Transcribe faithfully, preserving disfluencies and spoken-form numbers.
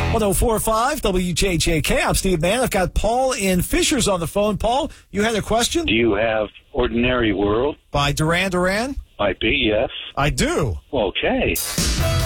one oh four point five W J J K. I'm Steve Mann. I've got Paul in Fishers on the phone. Paul, you had a question? Do you have Ordinary World? By Duran Duran? Might be, yes. I do. Okay.